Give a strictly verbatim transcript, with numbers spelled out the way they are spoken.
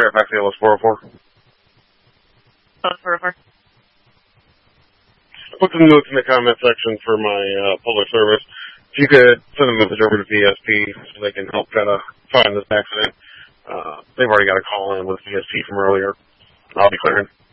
Fairfax A L S four oh four. Oh, four oh four. Put some notes in the comment section for my uh, public service. If you could send a message over to V S P so they can help kind of find this accident. Uh, they've already got a call in with V S P from earlier. I'll be clearing.